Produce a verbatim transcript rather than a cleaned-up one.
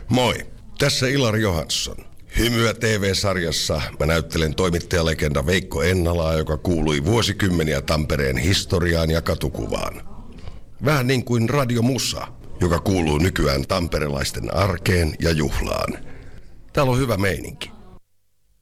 Moi, tässä Ilari Johansson. Hymyä T V-sarjassa mä näyttelen toimittajalegenda Veikko Ennalaa, joka kuului vuosikymmeniä Tampereen historiaan ja katukuvaan. Vähän niin kuin Radio Musa, joka kuuluu nykyään tamperelaisten arkeen ja juhlaan. Täällä on hyvä meininki.